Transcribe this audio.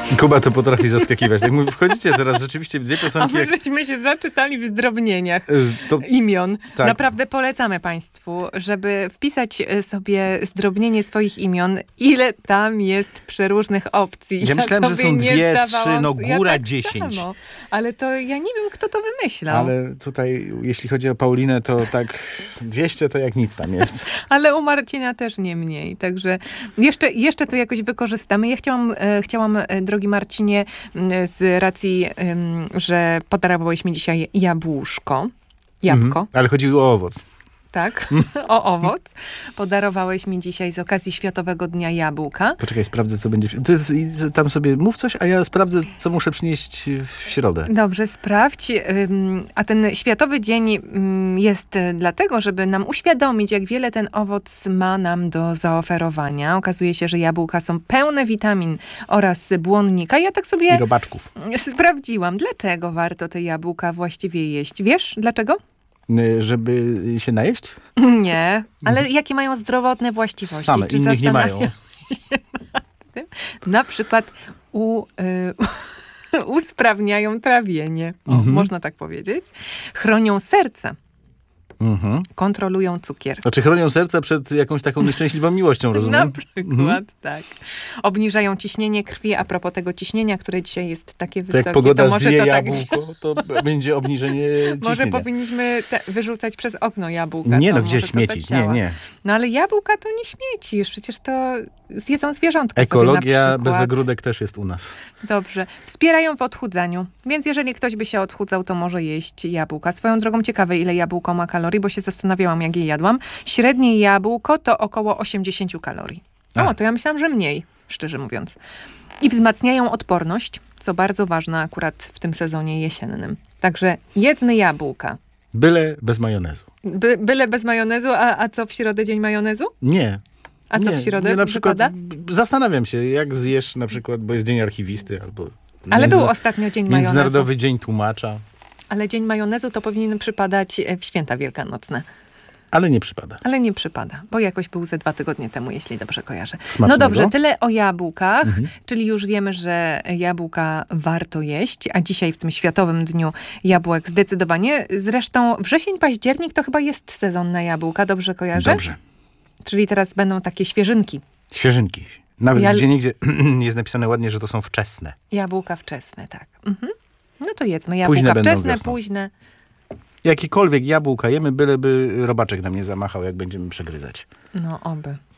Kuba to potrafi zaskakiwać. Jak wchodzicie teraz rzeczywiście dwie A piosenki... my żeśmy się zaczytali w zdrobnieniach To, imion. tak. Naprawdę polecamy państwu, żeby wpisać sobie zdrobnienie swoich imion, ile tam jest przeróżnych opcji. Ja myślałem, że sobie są nie 2, zdawałam- 3, no góra tak 10. Samo. Ale to ja nie wiem, kto to wymyślał. Ale tutaj, jeśli chodzi o Paulinę, to tak 200 to jak nic tam jest. Ale u Marcina też nie mniej. Także jeszcze to jakoś wykorzystamy. Ja chciałam, drogi Marcinie, z racji, że podarowałeś mi dzisiaj jabłko, Ale chodziło o owoc. tak, o owoc. Podarowałeś mi dzisiaj z okazji Światowego Dnia Jabłka. Poczekaj, sprawdzę, co będzie. Tam sobie mów coś, a ja sprawdzę, co muszę przynieść w środę. Dobrze, sprawdź. A ten Światowy Dzień jest dlatego, żeby nam uświadomić, jak wiele ten owoc ma nam do zaoferowania. Okazuje się, że jabłka są pełne witamin oraz błonnika. Ja tak I sobie robaczków. sprawdziłam, dlaczego warto te jabłka właściwie jeść. Wiesz, dlaczego? Żeby się najeść? Nie, ale jakie mają zdrowotne właściwości? Same, Czy innych nie mają. Na przykład usprawniają trawienie, można tak powiedzieć. Chronią serce, kontrolują cukier. Znaczy chronią serce przed jakąś taką nieszczęśliwą miłością, rozumiem? Na przykład, tak. Obniżają ciśnienie krwi. A propos tego ciśnienia, które dzisiaj jest takie To wysokie, jak pogoda może zje to jabłko, to będzie obniżenie ciśnienia. Może powinniśmy wyrzucać przez okno jabłka. Nie to no, gdzie może to śmiecić? Nie, zadziała. nie. No ale jabłka to nie śmiecisz. Przecież to zjedzą zwierzątka sobie Ekologia na bez przykład. ogródek też jest u nas. Dobrze. Wspierają w odchudzaniu. Więc jeżeli ktoś by się odchudzał, to może jeść jabłka. Swoją drogą ciekawe, ile jabłko ma kalorii, bo się zastanawiałam, jak je jadłam. Średnie jabłko to około 80 kalorii. O, to ja myślałam, że mniej, szczerze mówiąc. I wzmacniają odporność, co bardzo ważne akurat w tym sezonie jesiennym. Także jedzmy jabłka. Byle bez majonezu. Byle bez majonezu, a co w środę dzień majonezu? Nie. A co nie. w środę Nie, na przykład wypada? zastanawiam się, jak zjesz na przykład, bo jest Dzień Archiwisty albo Ale był ostatnio dzień majonezu. Międzynarodowy Dzień Tłumacza, Ale dzień majonezu to powinien przypadać w święta wielkanocne. ale nie przypada. Ale nie przypada, bo jakoś był ze 2 tygodnie temu, jeśli dobrze kojarzę. Smacznego. No dobrze, tyle o jabłkach, czyli już wiemy, że jabłka warto jeść, a dzisiaj w tym Światowym Dniu Jabłek zdecydowanie. Zresztą wrzesień, październik to chyba jest sezon na jabłka, dobrze kojarzę? Dobrze. Czyli teraz będą takie świeżynki. Świeżynki. Nawet gdzieniegdzie jest napisane ładnie, że to są wczesne. Jabłka wczesne, tak. No to jedzmy. Późne Jabłka będą wczesne, wiosną. późne. Jakiekolwiek jabłka jemy, byleby robaczek nam nie zamachał, jak będziemy przegryzać. No oby.